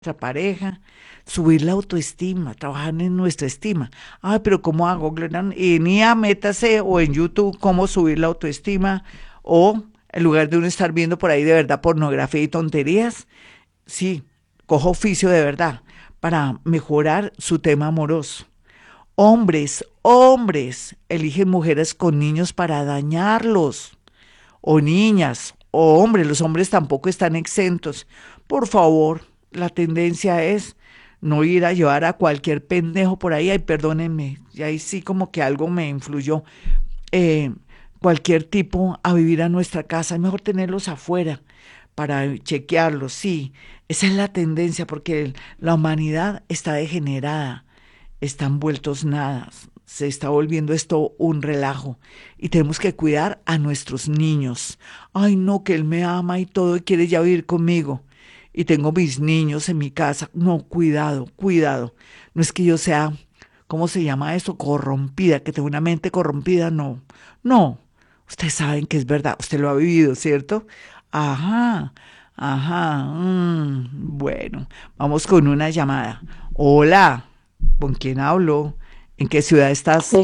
nuestra pareja, subir la autoestima, trabajar en nuestra estima. Ay, pero ¿cómo hago, Glenn? Y ni a métase o en YouTube cómo subir la autoestima o en lugar de uno estar viendo por ahí de verdad pornografía y tonterías, sí, coja oficio de verdad para mejorar su tema amoroso. Hombres, hombres, eligen mujeres con niños para dañarlos o niñas, o hombres, los hombres tampoco están exentos. Por favor, la tendencia es no ir a llevar a cualquier pendejo por ahí, ay, perdónenme, y ahí sí como que algo me influyó, eh, cualquier tipo a vivir a nuestra casa, es mejor tenerlos afuera para chequearlos, sí, esa es la tendencia, porque la humanidad está degenerada, están vueltos nada, se está volviendo esto un relajo y tenemos que cuidar a nuestros niños. Ay, no, que él me ama y todo y quiere ya vivir conmigo. Y tengo mis niños en mi casa. No, cuidado, cuidado. No es que yo sea, ¿cómo se llama eso? Corrompida, que tengo una mente corrompida. No, no. Ustedes saben que es verdad. Usted lo ha vivido, ¿cierto? Ajá, ajá. Bueno, vamos con una llamada. Hola. ¿Con quién hablo? ¿En qué ciudad estás? Sí,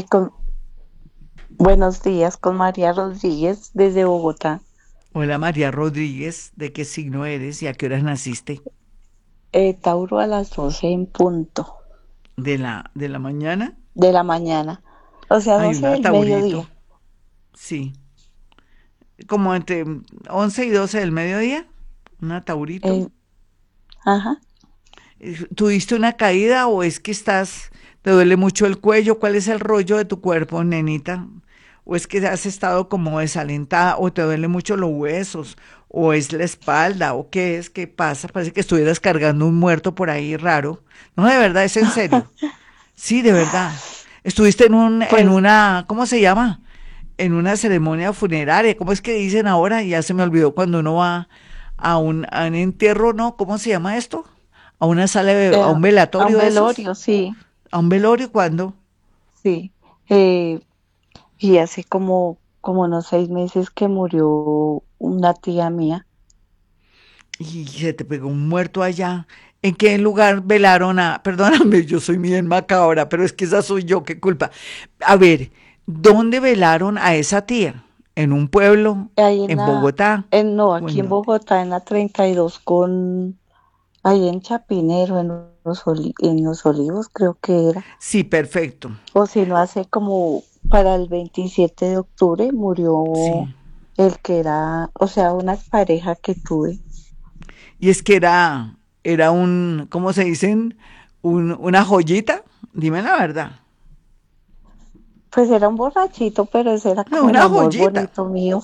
buenos días con María Rodríguez desde Bogotá. Hola María Rodríguez, ¿de qué signo eres y a qué horas naciste? Tauro a las 12 en punto ¿De la mañana? de la mañana, o sea, Hay 12 una del Taurito, mediodía. sí. Como entre 11 y 12 del mediodía, una Taurito. Eh, ajá. ¿Tuviste una caída o es que te duele mucho el cuello? ¿Cuál es el rollo de tu cuerpo, nenita? ¿O es que has estado como desalentada o te duele mucho los huesos? ¿O es la espalda? ¿O qué es? ¿Qué pasa? Parece que estuvieras cargando un muerto por ahí raro. No, de verdad, es en serio. Sí, de verdad. Estuviste en Pues una, ¿cómo se llama? En una ceremonia funeraria. ¿Cómo es que dicen ahora? Ya se me olvidó cuando uno va a un entierro, ¿no? ¿Cómo se llama esto? A una a un a un velatorio de esos. velorio, sí, A un velorio, ¿cuándo? sí. Eh, y hace como unos 6 meses que murió una tía mía. Y se te pegó un muerto allá. ¿En qué lugar velaron a? Perdóname, yo soy bien macabra, pero es que esa soy yo, qué culpa. A ver, ¿dónde velaron a esa tía? ¿En un pueblo? Ahí ¿En Bogotá? no, ¿O aquí en en dónde? Bogotá, en la 32 ahí en Chapinero, en los Olivos creo que era. Sí, perfecto. O si no, hace como para el 27 de octubre murió Sí. el que era, o sea, una pareja que tuve. Y es que era ¿cómo se dicen? Una joyita. Dime la verdad. Pues era un borrachito, pero ese era No, como el una amor joyita. bonito mío.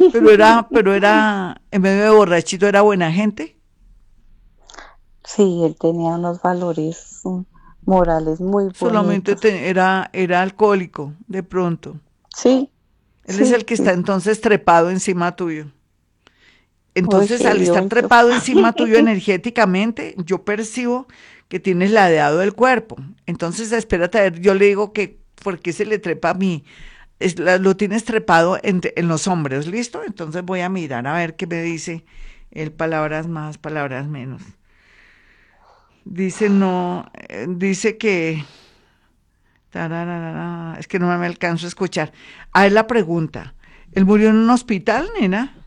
En medio de borrachito, era buena gente. Sí, él tenía unos valores morales muy Solamente bonitos. era alcohólico, de pronto. Sí, Él es sí, el que está sí. entonces trepado encima tuyo. Uy, Entonces, qué al estar violento. trepado encima tuyo energéticamente, yo percibo que tienes ladeado el cuerpo. Entonces, espérate a ver, yo le digo que, ¿por qué se le trepa a mí? Lo tienes trepado en los hombros, ¿listo? Entonces voy a mirar a ver qué me dice el palabras más, palabras menos. Dice no, dice que, tararara, es que no me alcanzo a escuchar. A ver la pregunta. ¿Él murió en un hospital, nena?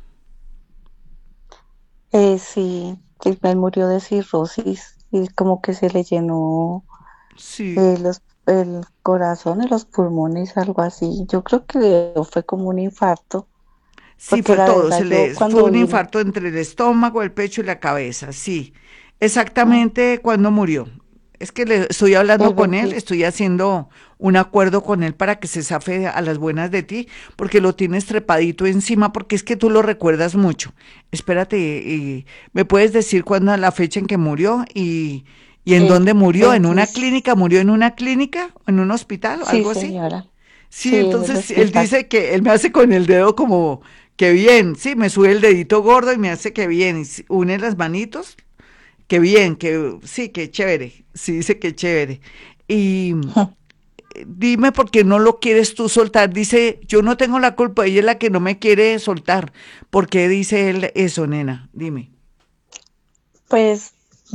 Sí, él murió de cirrosis y como que se le llenó Sí. el corazón y los pulmones, algo así. Yo creo que fue como un infarto, Sí, porque fue la todo, verdad yo fue cuando un vine, infarto entre el estómago, el pecho y la cabeza, sí. mm, Exactamente cuando murió. Es que le estoy el hablando con él, 20, estoy haciendo un acuerdo con él para que se zafe a las buenas de ti, porque lo tienes trepadito encima, porque es que tú lo recuerdas mucho. Espérate, ¿me puedes decir cuándo la fecha en que murió y en el dónde murió? ¿En 20, una clínica? ¿Murió en una clínica? ¿En un hospital o sí algo así? señora, Sí, sí, en el entonces él hospital. dice que él me hace con el dedo como que bien, sí, me sube el dedito gordo y me hace que bien, y une las manitos, que bien, que sí, que chévere, sí, dice que chévere. Y dime por qué no lo quieres tú soltar, dice, yo no tengo la culpa, ella es la que no me quiere soltar. ¿Por qué dice él eso, nena? Dime. Pues